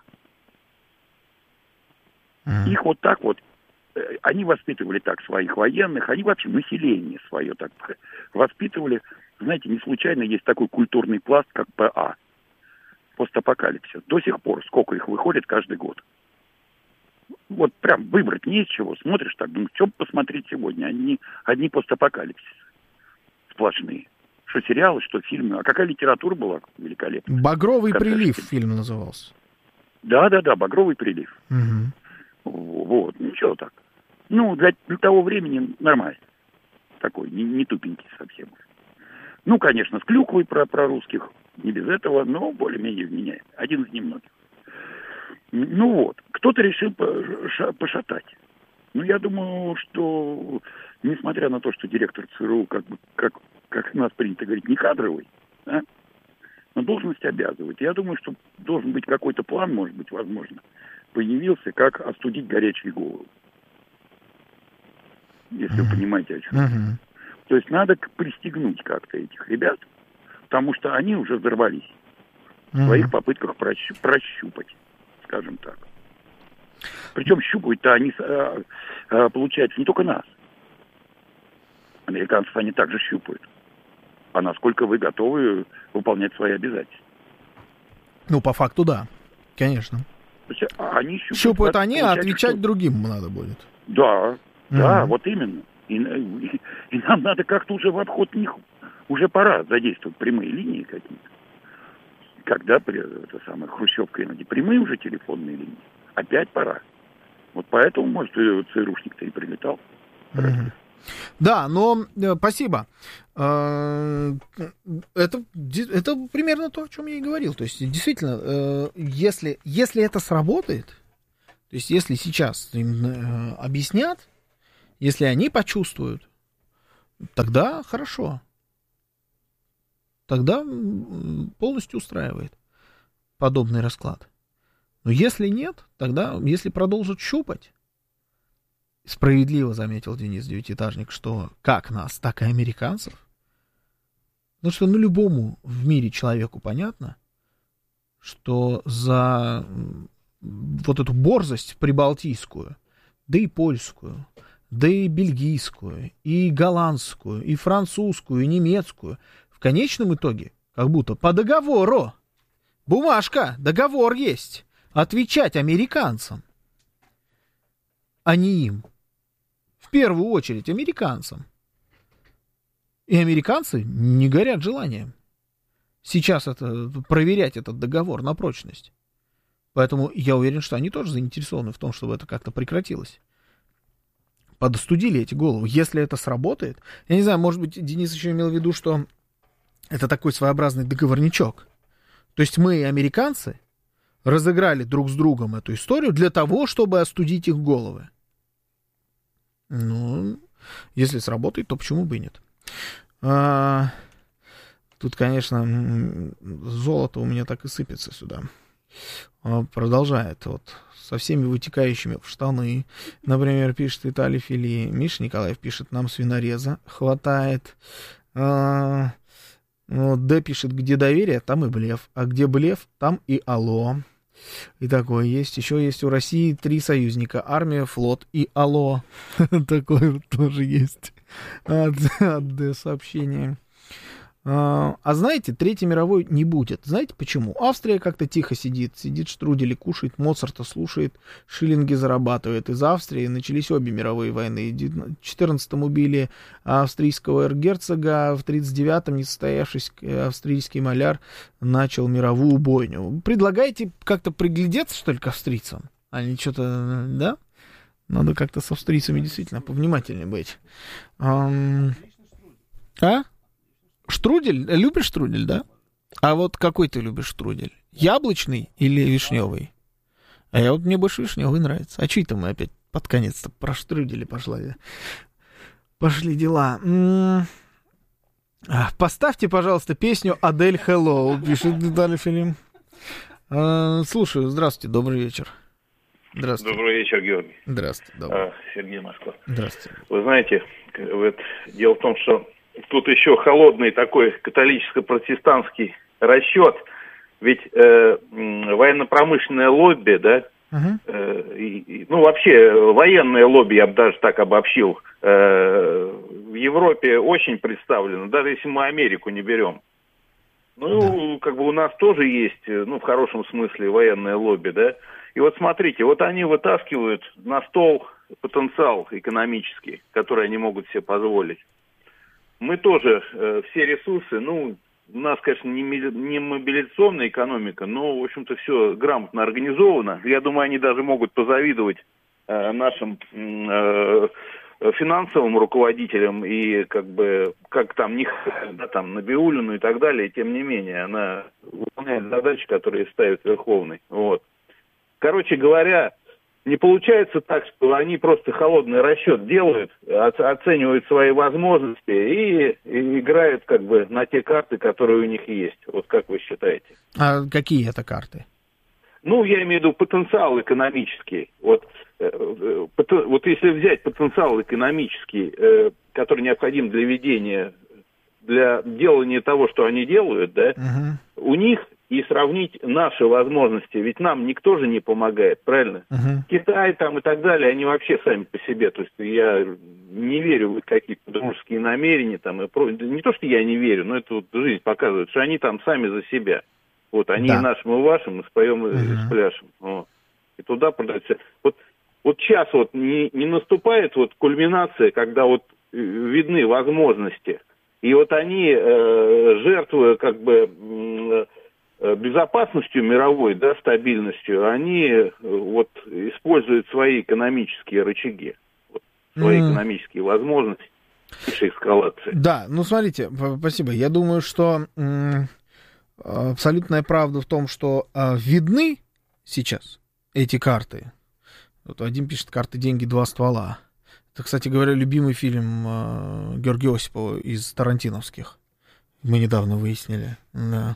Их вот так вот, они воспитывали так своих военных, они вообще население свое так воспитывали. Знаете, не случайно есть такой культурный пласт, как ПА, постапокалипсис. До сих пор сколько их выходит каждый год. Вот прям выбрать не из чего. Смотришь так, думаешь, что посмотреть сегодня? Одни постапокалипсисы сплошные. Что сериалы, что фильмы. А какая литература была великолепная. «Багровый прилив» фильм назывался. Да, «Багровый прилив». Вот, ничего так. Для того времени нормально. Такой, не тупенький совсем. Конечно, с клюквой про русских, не без этого, но более-менее вменяет. Один из немногих. Кто-то решил пошатать. Я думаю, что, несмотря на то, что директор ЦРУ, как у нас принято говорить, не кадровый, да, но должность обязывает. Я думаю, что должен быть какой-то план, может быть, возможно, появился, как остудить горячие головы. Если вы понимаете, о чем. То есть надо пристегнуть как-то этих ребят, потому что они уже взорвались в своих попытках прощупать, скажем так. Причем щупают-то они, получается, не только нас. Американцев они также щупают. А насколько вы готовы выполнять свои обязательства? По факту, да. Конечно. То есть, они щупают они, а отвечать другим надо будет. Да, да, вот именно. И нам надо как-то уже в обход них, уже пора задействовать прямые линии какие-то. когда хрущевка иначе прямые уже телефонные линии, опять пора. Вот поэтому, может, ЦРУшник-то и прилетал. Да, но спасибо. Это примерно то, о чем я и говорил. То есть, действительно, если это сработает, то есть, если сейчас им объяснят, если они почувствуют, тогда хорошо. Тогда полностью устраивает подобный расклад. Но если нет, тогда, если продолжат щупать, справедливо заметил Денис Девятиэтажник, что как нас, так и американцев, потому что любому в мире человеку понятно, что за вот эту борзость прибалтийскую, да и польскую, да и бельгийскую, и голландскую, и французскую, и немецкую, в конечном итоге, как будто по договору, бумажка, договор есть, отвечать американцам, а не им. В первую очередь американцам. И американцы не горят желанием сейчас проверять этот договор на прочность. Поэтому я уверен, что они тоже заинтересованы в том, чтобы это как-то прекратилось. Подостудили эти головы. Если это сработает, я не знаю, может быть, Денис еще имел в виду, что это такой своеобразный договорничок. То есть мы, американцы, разыграли друг с другом эту историю для того, чтобы остудить их головы. Ну, если сработает, то почему бы и нет? Тут, конечно, золото у меня так и сыпется сюда. Продолжает со всеми вытекающими в штаны. Например, пишет Виталий Фили. Миша Николаев пишет, нам свинореза хватает. Д пишет, где доверие, там и блеф. А где блеф, там и алло. И такое есть. Еще есть у России 3 союзника. Армия, флот и алло. Такое тоже есть. От Д сообщение. А знаете, Третьей мировой не будет. Знаете почему? Австрия как-то тихо сидит штрудели кушает, Моцарта слушает, шиллинги зарабатывает. Из Австрии начались обе мировые войны. В 14-м убили австрийского эрцгерцога, в 39-м несостоявшийся австрийский маляр начал мировую бойню. Предлагаете как-то приглядеться, что ли, к австрийцам? Они что-то, да? Надо как-то с австрийцами действительно повнимательнее быть. Штрудель? Любишь штрудель, да? А вот какой ты любишь штрудель? Яблочный или вишневый? А мне больше вишневый нравится. А чё это мы опять под конец-то про штрудели пошли дела? Поставьте, пожалуйста, песню «Адель Hello», пишет Виталий Филим. Слушаю, здравствуйте, добрый вечер. Здравствуйте. Добрый вечер, Георгий. Здравствуйте. Сергей, Москва. Здравствуйте. Вы знаете, дело в том, что тут еще холодный такой католическо-протестантский расчет. Ведь военно-промышленное лобби, да, вообще военное лобби, я бы даже так обобщил, в Европе очень представлено, даже если мы Америку не берем. У нас тоже есть, в хорошем смысле, военное лобби, да. И вот смотрите, они вытаскивают на стол потенциал экономический, который они могут себе позволить. Мы тоже все ресурсы, у нас, конечно, не мобилизационная экономика, но, в общем-то, все грамотно организовано. Я думаю, они даже могут позавидовать нашим финансовым руководителям и как там Набиуллину и так далее. Тем не менее, она выполняет задачи, которые ставит Верховный. Короче говоря, не получается так, что они просто холодный расчет делают, оценивают свои возможности и играют на те карты, которые у них есть. Вот как вы считаете? А какие это карты? Я имею в виду потенциал экономический. Если взять потенциал экономический, который необходим для делания того, что они делают, да, у них и сравнить наши возможности, ведь нам никто же не помогает, правильно? Китай и так далее, они вообще сами по себе, то есть я не верю в какие-то дружеские намерения, не то, что я не верю, но это жизнь показывает, что они там сами за себя. Они и нашим, и вашим, и споем, и спляшем. И туда продаются. Вот сейчас не наступает кульминация, когда видны возможности, и они, жертвуя безопасностью мировой, да, стабильностью, они вот используют свои экономические рычаги, свои экономические возможности эскалации. Да, ну смотрите, спасибо. Я думаю, что абсолютная правда в том, что видны сейчас эти карты. Вот Вадим пишет: карты, деньги, два ствола. Это, кстати говоря, любимый фильм Георгия Осипова из тарантиновских. Мы недавно выяснили. Да.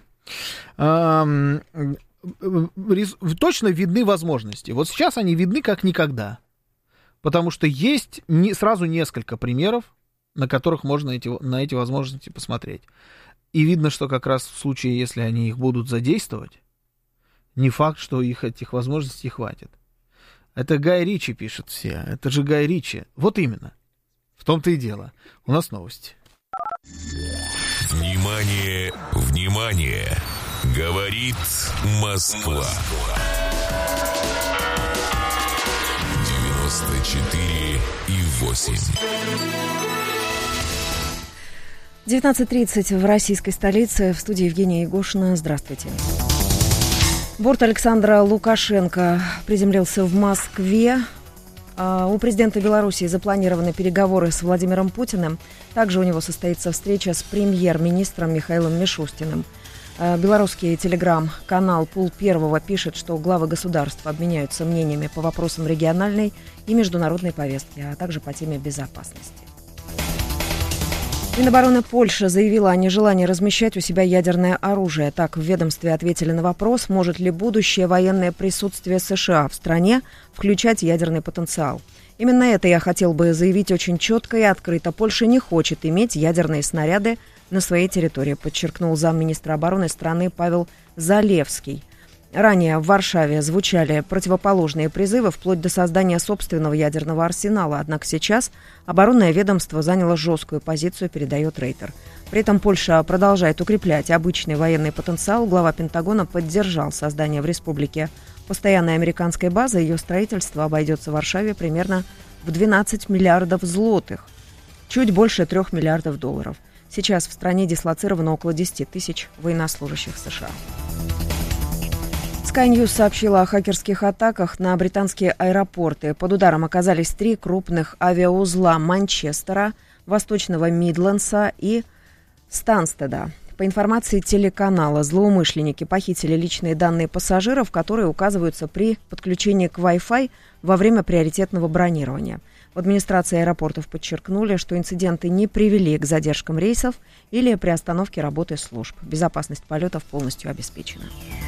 Точно видны возможности. Вот сейчас они видны как никогда. Потому что есть сразу несколько примеров, на которых можно на эти возможности посмотреть. И видно, что как раз в случае, если они их будут задействовать, не факт, что этих возможностей хватит. Это Гай Ричи пишет все. Это же Гай Ричи. Вот именно. В том-то и дело. У нас новости. Внимание, внимание! Говорит Москва. 94,8. 19:30 в российской столице. В студии Евгения Егошина. Здравствуйте. Борт Александра Лукашенко приземлился в Москве. У президента Беларуси запланированы переговоры с Владимиром Путиным. Также у него состоится встреча с премьер-министром Михаилом Мишустиным. Белорусский телеграм-канал «Пул Первого» пишет, что главы государств обменяются мнениями по вопросам региональной и международной повестки, а также по теме безопасности. Минобороны Польши заявила о нежелании размещать у себя ядерное оружие. Так, в ведомстве ответили на вопрос, может ли будущее военное присутствие США в стране включать ядерный потенциал. Именно это я хотел бы заявить очень четко и открыто. Польша не хочет иметь ядерные снаряды на своей территории, подчеркнул замминистра обороны страны Павел Залевский. Ранее в Варшаве звучали противоположные призывы вплоть до создания собственного ядерного арсенала. Однако сейчас оборонное ведомство заняло жесткую позицию, передает Рейтер. При этом Польша продолжает укреплять обычный военный потенциал. Глава Пентагона поддержал создание в республике постоянной американской базы. Ее строительство обойдется Варшаве примерно в 12 миллиардов злотых, чуть больше 3 миллиардов долларов. Сейчас в стране дислоцировано около 10 тысяч военнослужащих США. Sky News сообщила о хакерских атаках на британские аэропорты. Под ударом оказались 3 крупных авиаузла Манчестера, Восточного Мидлендса и Станстеда. По информации телеканала, злоумышленники похитили личные данные пассажиров, которые указываются при подключении к Wi-Fi во время приоритетного бронирования. В администрации аэропортов подчеркнули, что инциденты не привели к задержкам рейсов или приостановке работы служб. Безопасность полетов полностью обеспечена.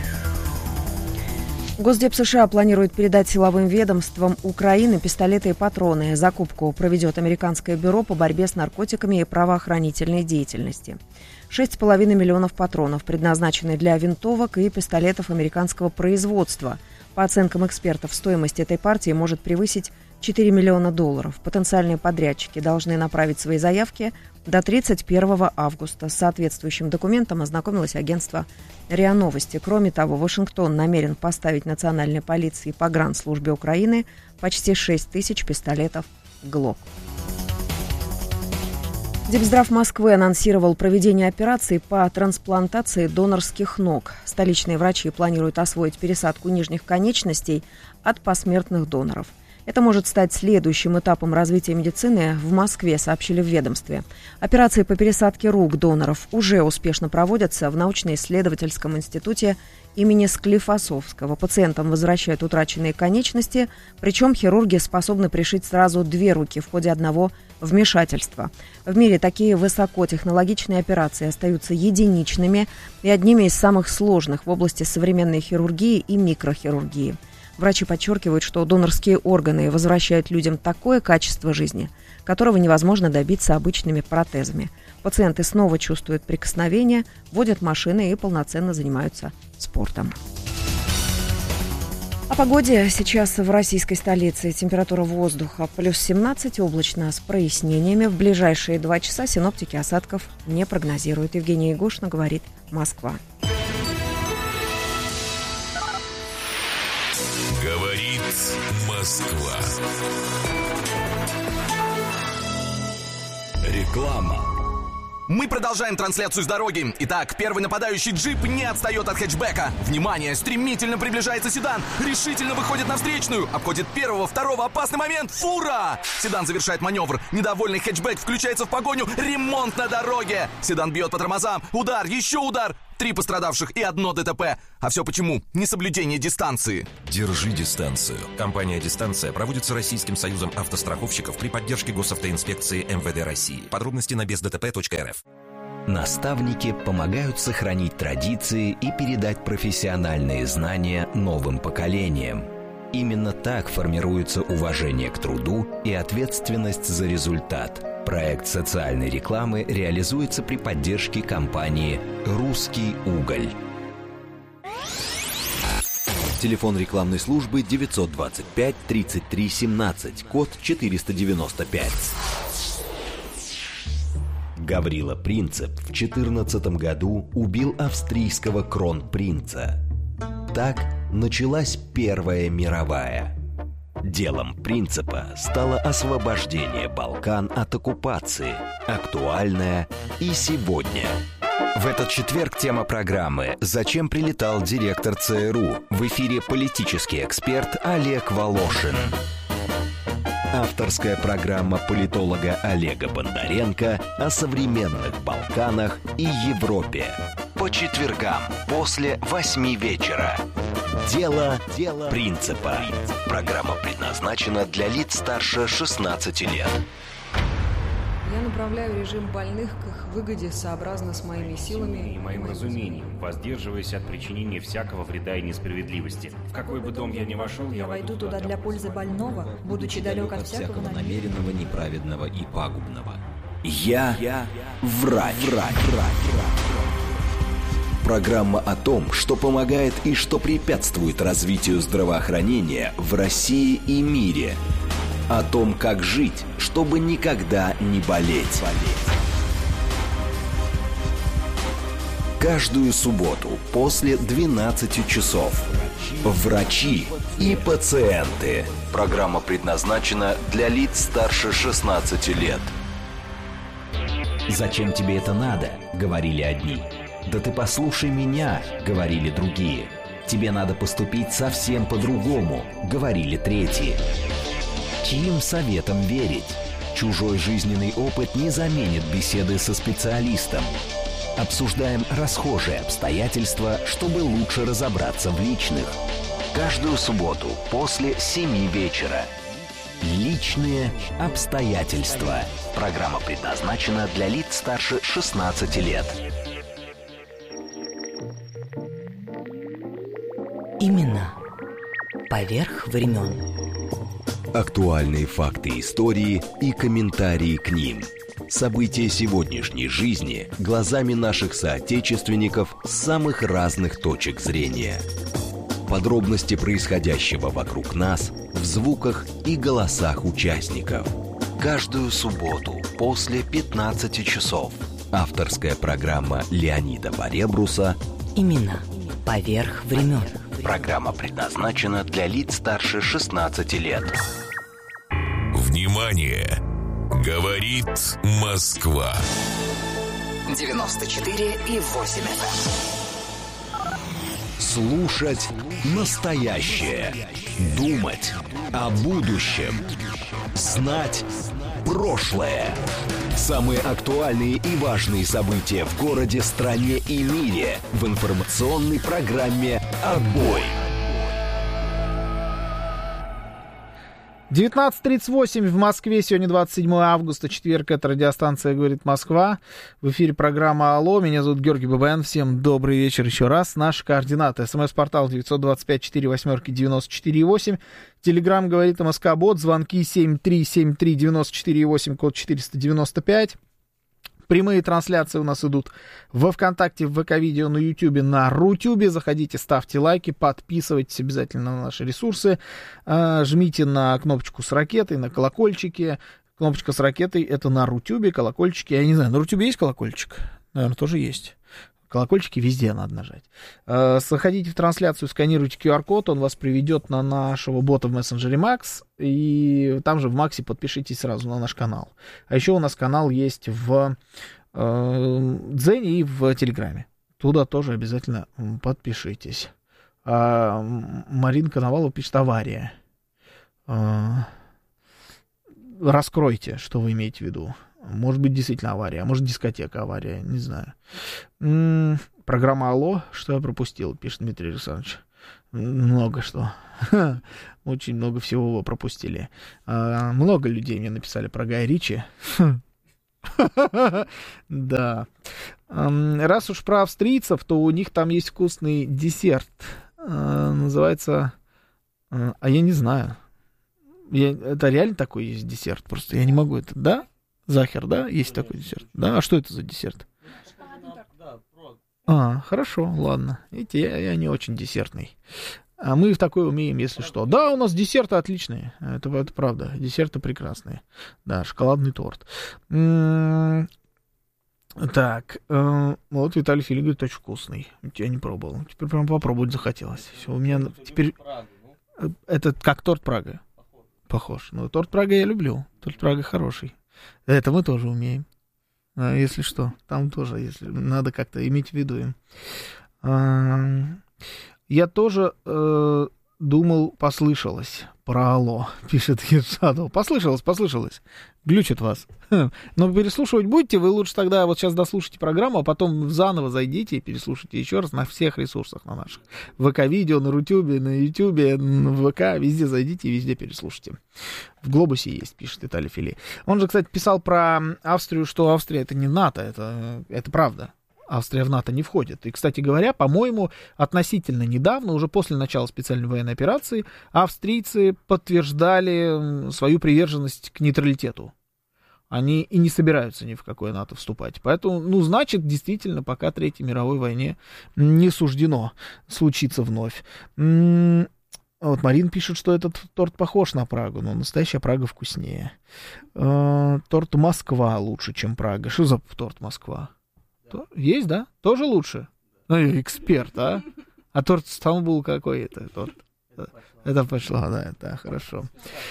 Госдеп США планирует передать силовым ведомствам Украины пистолеты и патроны. Закупку проведет Американское бюро по борьбе с наркотиками и правоохранительной деятельности. 6,5 миллионов патронов предназначены для винтовок и пистолетов американского производства. По оценкам экспертов, стоимость этой партии может превысить $4 миллиона. Потенциальные подрядчики должны направить свои заявки до 31 августа. С соответствующим документом ознакомилось агентство РИА Новости. Кроме того, Вашингтон намерен поставить национальной полиции и погранслужбе Украины почти 6 тысяч пистолетов «Глок». Депздрав Москвы анонсировал проведение операции по трансплантации донорских ног. Столичные врачи планируют освоить пересадку нижних конечностей от посмертных доноров. Это может стать следующим этапом развития медицины в Москве, сообщили в ведомстве. Операции по пересадке рук доноров уже успешно проводятся в научно-исследовательском институте имени Склифосовского. Пациентам возвращают утраченные конечности, причем хирурги способны пришить сразу 2 руки в ходе одного вмешательства. В мире такие высокотехнологичные операции остаются единичными и одними из самых сложных в области современной хирургии и микрохирургии. Врачи подчеркивают, что донорские органы возвращают людям такое качество жизни, которого невозможно добиться обычными протезами. Пациенты снова чувствуют прикосновение, водят машины и полноценно занимаются спортом. О погоде сейчас в российской столице. Температура воздуха плюс 17, облачно с прояснениями. В ближайшие 2 часа синоптики осадков не прогнозируют. Евгения Егошина, говорит Москва. Говорит Москва. Реклама. Мы продолжаем трансляцию с дороги. Итак, первый нападающий джип не отстает от хэтчбека. Внимание, стремительно приближается седан. Решительно выходит на встречную. Обходит первого, второго. Опасный момент. Фура! Седан завершает маневр. Недовольный хэтчбек включается в погоню. Ремонт на дороге. Седан бьет по тормозам. Удар, еще удар. 3 пострадавших и 1 ДТП. А все почему? Несоблюдение дистанции. Держи дистанцию. Компания «Дистанция» проводится Российским союзом автостраховщиков при поддержке госавтоинспекции МВД России. Подробности на бездтп.рф. Наставники помогают сохранить традиции и передать профессиональные знания новым поколениям. Именно так формируется уважение к труду и ответственность за результат. Проект социальной рекламы реализуется при поддержке компании «Русский уголь». Телефон рекламной службы 925 33 17, код 495. Гаврила Принцип в 14 году убил австрийского кронпринца. Так началась Первая мировая. Делом Принципа стало освобождение Балкан от оккупации, актуальное и сегодня. В этот четверг тема программы «Зачем прилетал директор ЦРУ?» В эфире политический эксперт Олег Волошин. Авторская программа политолога Олега Бондаренко о современных Балканах и Европе. По четвергам после 8 вечера. Дело Принципа. Программа предназначена для лиц старше 16 лет. Я направляю режим больных к их выгоде сообразно с моими силами и моим разумением, воздерживаясь от причинения всякого вреда и несправедливости. В какой бы дом я ни вошел, я войду туда для пользы больного, будучи далек от всякого намеренного, неправедного и пагубного. Я врач. Программа о том, что помогает и что препятствует развитию здравоохранения в России и мире. О том, как жить, чтобы никогда не болеть. Каждую субботу после 12 часов. Врачи и пациенты. Программа предназначена для лиц старше 16 лет. «Зачем тебе это надо?» — говорили одни. «Да ты послушай меня», — говорили другие. «Тебе надо поступить совсем по-другому», — говорили третьи. Чьим советом верить? Чужой жизненный опыт не заменит беседы со специалистом. Обсуждаем расхожие обстоятельства, чтобы лучше разобраться в личных. Каждую субботу после 7 вечера. Личные обстоятельства. Программа предназначена для лиц старше 16 лет. Именно поверх времен. Актуальные факты истории и комментарии к ним. События сегодняшней жизни глазами наших соотечественников с самых разных точек зрения. Подробности происходящего вокруг нас в звуках и голосах участников. Каждую субботу после 15 часов. Авторская программа Леонида Баребруса «Именно поверх времен». Программа предназначена для лиц старше 16 лет. Внимание! Говорит Москва. 94,8 FM. Слушать настоящее. Думать о будущем. Знать прошлое. Самые актуальные и важные события в городе, стране и мире в информационной программе «Отбой». 19:38 в Москве. Сегодня 27 августа, четверг. Это радиостанция «Говорит Москва». В эфире программа «Алло». Меня зовут Георгий Бабаян. Всем добрый вечер еще раз. Наши координаты. СМС-портал 925-48-94-8. Телеграм «Говорит МСК-бот». Звонки 7373-94-8, код 495. Прямые трансляции у нас идут во ВКонтакте, в ВК-видео, на Ютубе, на Рутюбе. Заходите, ставьте лайки, подписывайтесь обязательно на наши ресурсы. Жмите на кнопочку с ракетой, на колокольчики. Кнопочка с ракетой — это на Рутюбе, колокольчики. Я не знаю, на Рутюбе есть колокольчик? Наверное, тоже есть. Колокольчики везде надо нажать. Заходите в трансляцию, сканируйте QR-код, он вас приведет на нашего бота в мессенджере Max, и там же в Максе подпишитесь сразу на наш канал. А еще у нас канал есть в Дзене и в Телеграме. Туда тоже обязательно подпишитесь. Марина Коновалова пишет: авария. Раскройте, что вы имеете в виду. Может быть, действительно авария, а может, дискотека авария, не знаю. Программа «Алло», что я пропустил, пишет Дмитрий Александрович. Много что. Очень много всего вы пропустили. Много людей мне написали про Гая Ричи. Да. Раз уж про австрийцев, то у них там есть вкусный десерт. Называется... А я не знаю. Это реально такой есть десерт? Просто я не могу это... Да? Захер, да? Есть такой десерт? Да? А что это за десерт? Хорошо, ладно. Видите, я не очень десертный. А мы в такой умеем, если что. Да, у нас десерты отличные. Это правда. Десерты прекрасные. Да, шоколадный торт. Так, вот Виталий Филипп говорит, очень вкусный. Я не пробовал. Теперь прям попробовать захотелось. Все, у меня теперь... Это как торт Прага. Похож. Но торт Прага я люблю. Торт Прага хороший. Это мы тоже умеем. Если что, там тоже, если надо как-то иметь в виду им. Я тоже думал, послышалось про «Алло», пишет Ершатов. Послышалось. Глючит вас. Но переслушивать будете, вы лучше тогда вот сейчас дослушайте программу, а потом заново зайдите и переслушайте еще раз на всех ресурсах на наших. ВК-видео, на Рутюбе, на Ютубе, на ВК, везде зайдите и везде переслушайте. В Глобусе есть, пишет Виталий Фили. Он же, кстати, писал про Австрию, что Австрия это не НАТО, это правда. Австрия в НАТО не входит. И, кстати говоря, по-моему, относительно недавно, уже после начала специальной военной операции, австрийцы подтверждали свою приверженность к нейтралитету. Они и не собираются ни в какое НАТО вступать. Поэтому, значит, действительно, пока Третьей мировой войне не суждено случиться вновь. Вот Марин пишет, что этот торт похож на Прагу, но настоящая Прага вкуснее. Торт Москва лучше, чем Прага. Что за торт Москва? Есть, да? Тоже лучше? Эксперт, а? А торт Стамбул какой это торт? Это пошла, да, хорошо.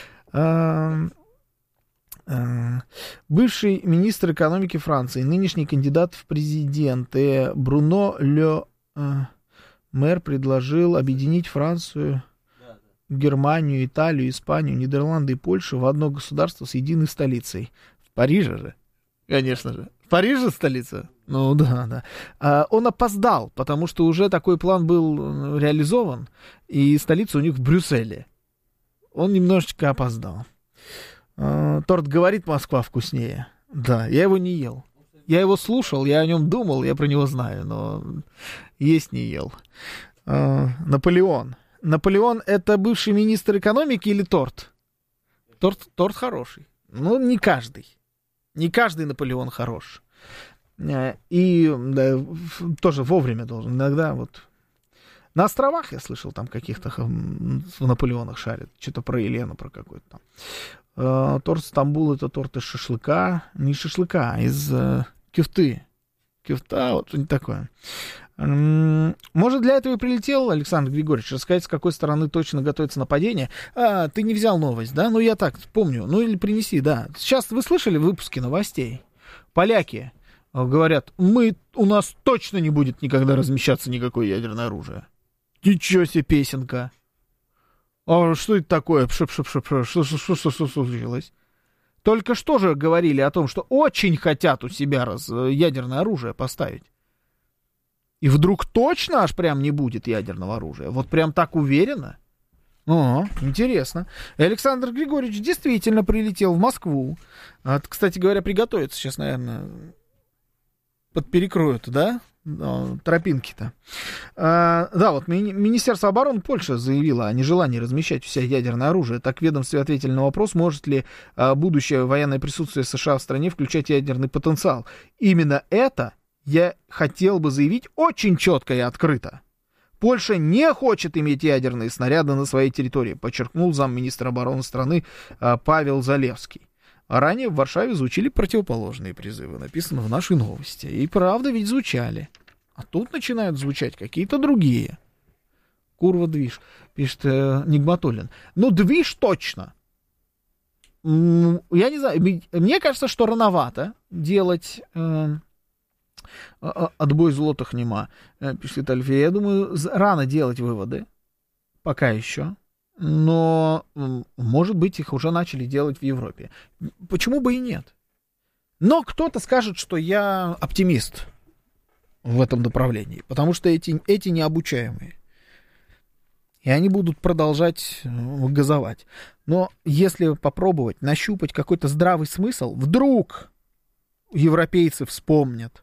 Бывший министр экономики Франции, нынешний кандидат в президенты Бруно Ле Мэр предложил объединить Францию, Германию, Италию, Испанию, Нидерланды и Польшу в одно государство с единой столицей. В Париже же, конечно же. В Париже столица? Ну да. Он опоздал, потому что уже такой план был реализован, и столица у них в Брюсселе. Он немножечко опоздал. Торт говорит, Москва вкуснее. Да, я его не ел. Я его слушал, я о нем думал, я про него знаю, но есть не ел. Наполеон. Наполеон — это бывший министр экономики или торт? Торт хороший. Ну, не каждый. Не каждый Наполеон хорош. И да, тоже вовремя должен. Иногда вот... На островах я слышал, там каких-то в Наполеонах шарят. Что-то про Елену, про какой-то там. Торт Стамбул — это торт из шашлыка. Не из шашлыка, а из кюфты. Кюфта, вот что-нибудь такое. Может, для этого и прилетел Александр Григорьевич рассказать, с какой стороны точно готовится нападение. Ты не взял новость, да? Ну, я так помню. Ну, или принеси, да. Сейчас вы слышали выпуски новостей? Поляки говорят, у нас точно не будет никогда размещаться никакое ядерное оружие. Ничего себе песенка. А что это такое? Что случилось? Только что же говорили о том, что очень хотят у себя ядерное оружие поставить. И вдруг точно аж прям не будет ядерного оружия? Вот прям так уверенно? О, интересно. Александр Григорьевич действительно прилетел в Москву. Кстати говоря, приготовится сейчас, наверное, подперекроют, да? Тропинки-то. Да, вот Министерство обороны Польши заявило о нежелании размещать у себя ядерное оружие. Так в ведомстве ответили на вопрос, может ли будущее военное присутствие США в стране включать ядерный потенциал. Именно это я хотел бы заявить очень четко и открыто. Польша не хочет иметь ядерные снаряды на своей территории, подчеркнул замминистра обороны страны Павел Залевский. А ранее в Варшаве звучали противоположные призывы, написано в нашей новости. И правда ведь звучали. А тут начинают звучать какие-то другие. Курва движ, пишет Нигматуллин. Ну, движ точно. Я не знаю, мне кажется, что рановато делать Отбой злотых нема, пишет Альфия. Я думаю, рано делать выводы, пока еще. Но, может быть, их уже начали делать в Европе. Почему бы и нет? Но кто-то скажет, что я оптимист в этом направлении, потому что эти необучаемые. И они будут продолжать газовать. Но если попробовать нащупать какой-то здравый смысл, вдруг европейцы вспомнят,